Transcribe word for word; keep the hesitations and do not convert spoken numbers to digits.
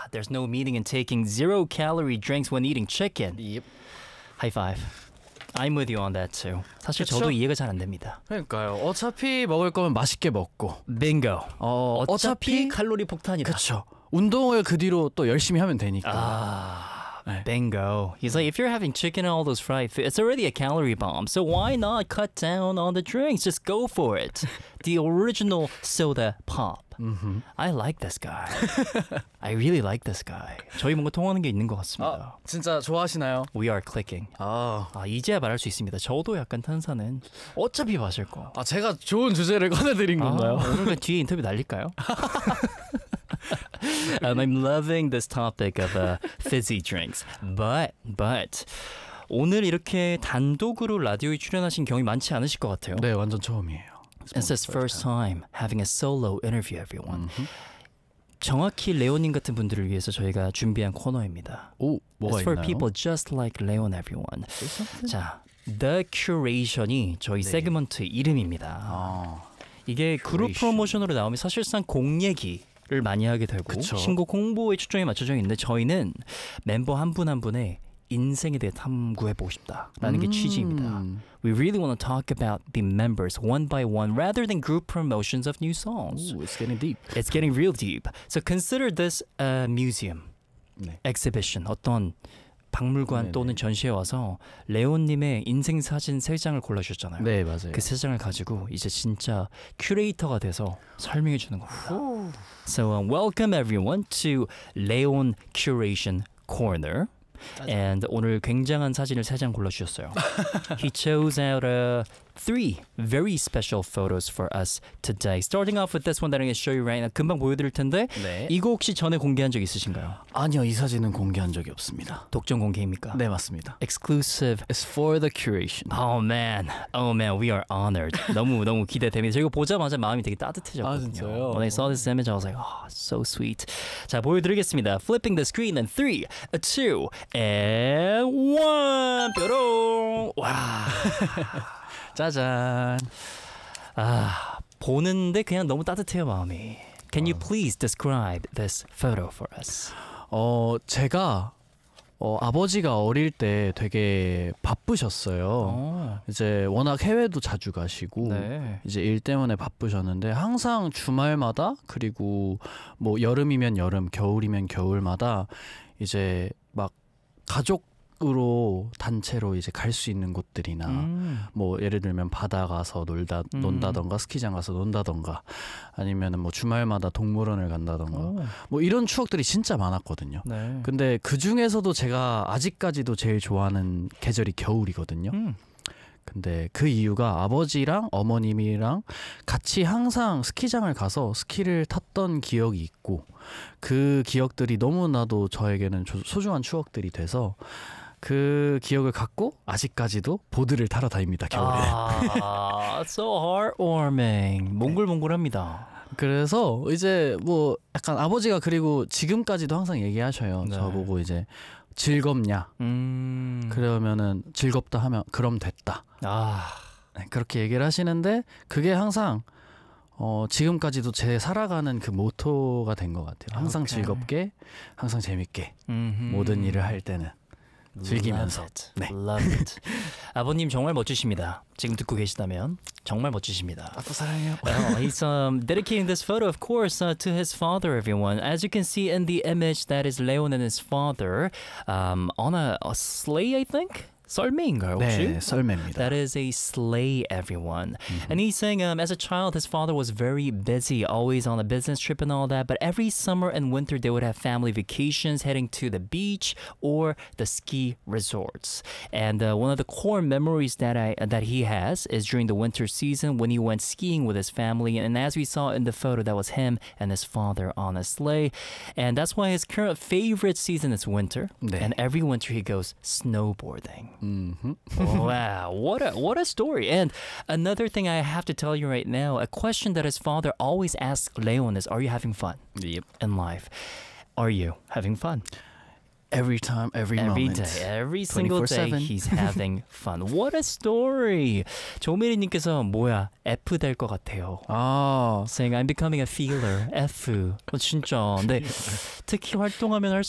there's no meaning in taking zero calorie drinks when eating chicken. Yep. High five. I'm with you on that too. 사실 그쵸? 저도 이해가 잘 안 됩니다. 그러니까요. 어차피 먹을 거면 맛있게 먹고. Bingo. 어, 어차피, 어차피 칼로리 폭탄이다. 그렇죠. 운동을 그 뒤로 또 열심히 하면 되니까. Ah, 네. bingo. He's like, if you're having chicken and all those fried food, it's already a calorie bomb. So why not cut down on the drinks? Just go for it. The original soda pop. 음흠. I like this guy. I really like this guy. 저희 뭔가 통하는 게 있는 것 같습니다. 아, 진짜 좋아하시나요? We are clicking. 아, 아, 이제야 말할 수 있습니다. 저도 약간 탄산은 어차피 마실 거. 아 제가 좋은 주제를 꺼내드린 건가요? 아, 오늘 뒤에 인터뷰 날릴까요? um, I'm loving this topic of uh, fizzy drinks. But, but 오늘 이렇게 단독으로 라디오에 출연하신 경험이 많지 않으실 것 같아요. 네, 완전 처음이에요. It's his first time having a solo interview, everyone. 정확히 레오님 같은 분들을 위해서 저희가 준비한 코너입니다. 오, 뭐가 It's for 있나요? people just like Leon, everyone. 자, The Curation이 저희 네. 세그먼트 이름입니다. 아, 이게 그룹 Curation. 프로모션으로 나오면 사실상 곡 얘기를 많이 하게 되고 그쵸. 신곡 홍보에 초점이 맞춰져 있는데 저희는 멤버 한 분 한 분의 인생에 대해 탐구해보고 싶다라는 게 음. 취지입니다. We really want to talk about the members one by one rather than group promotions of new songs. Ooh, it's getting deep. It's getting real deep. So consider this a museum, 네. exhibition, 어떤 박물관 네네. 또는 전시회 와서 레온님의 인생 사진 세 장을 골라주셨잖아요. 네, 맞아요. 그 세 장을 가지고 이제 진짜 큐레이터가 돼서 설명해 주는 겁니다. So um, welcome everyone to Leon Curation Corner. And 오늘 굉장한 사진을 세 장 골라주셨어요. He chose out uh, three very special photos for us today. Starting off with this one that I'm going to show you right now. 금방 보여드릴 텐데 네. 이거 혹시 전에 공개한 적 있으신가요? 아니요, 이 사진은 공개한 적이 없습니다. 독점 공개입니까? 네, 맞습니다. Exclusive. It's for the curation. Oh man, oh man, we are honored. 너무 너무 기대됩니다. 저희가 보자마자 마음이 되게 따뜻해졌거든요. 아, 진짜요? When I saw this image, I was like, oh, so sweet. 자, 보여드리겠습니다. Flipping the screen in three, two, and one. 뾰롱. 와, 짜잔. 아, 보는데 그냥 너무 따뜻해요 마음이. Can you please describe this photo for us? 어, 제가 어, 아버지가 어릴 때 되게 바쁘셨어요. 어, 이제 워낙 해외도 자주 가시고 네. 이제 일 때문에 바쁘셨는데 항상 주말마다 그리고 뭐 여름이면 여름, 겨울이면 겨울마다 이제 막 가족으로 단체로 이제 갈 수 있는 곳들이나 음. 뭐 예를 들면 바다 가서 놀다 음. 논다던가 스키장 가서 논다던가 아니면은 뭐 주말마다 동물원을 간다던가 오, 뭐 이런 추억들이 진짜 많았거든요. 네. 근데 그 중에서도 제가 아직까지도 제일 좋아하는 계절이 겨울이거든요. 음. 근데 그 이유가 아버지랑 어머님이랑 같이 항상 스키장을 가서 스키를 탔던 기억이 있고 그 기억들이 너무나도 저에게는 조- 소중한 추억들이 돼서 그 기억을 갖고 아직까지도 보드를 타러 다닙니다, 겨울에. 아, so heartwarming. 몽글몽글합니다. 그래서 이제 뭐 약간 아버지가 그리고 지금까지도 항상 얘기하셔요. 네. 저보고 이제 즐겁냐? 음. 그러면은 즐겁다 하면 그럼 됐다. 아, 네, 그렇게 얘기를 하시는데 그게 항상 어, 지금까지도 제 살아가는 그 모토가 된 것 같아요. 항상 오케이. 즐겁게, 항상 재밌게 음흠. 모든 일을 할 때는 즐기면서. Love it. 네. Love it. 아버님 정말 멋지십니다. 지금 듣고 계시다면 정말 멋지십니다. 아빠 사랑해요. Well, he's um, dedicating this photo, of course, uh, to his father, everyone. As you can see in the image, that is Leon and his father um, on a, a sleigh, I think? 썰매인가요, 혹시? 네, 썰매입니다. That is a sleigh, everyone. And he's saying, um, as a child, his father was very busy, always on a business trip and all that. But every summer and winter, they would have family vacations, heading to the beach or the ski resorts. And uh, one of the core memories that I that he has is during the winter season when he went skiing with his family. And as we saw in the photo, that was him and his father on a sleigh. And that's why his current favorite season is winter. 네. And every winter he goes snowboarding. 음흠. Wow, what a what a story. And another thing I have to tell you right now, a question that his father always asks Leon is, are you having fun Yep. in life? Are you having fun? every time, every, Every moment. day, every single day twenty-four seven. he's having fun. What a story. 조미리님께서 뭐야 F 될 것 같아요. 아, Saying I'm becoming a feeler. F. 어, 진짜. 근데 특히 활동하면